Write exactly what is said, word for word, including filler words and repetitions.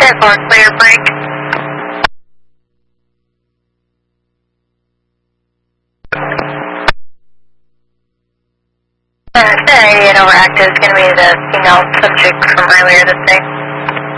ten four, clear break. Uh, ten eighty-eight over active is going to be the female subject from earlier this day.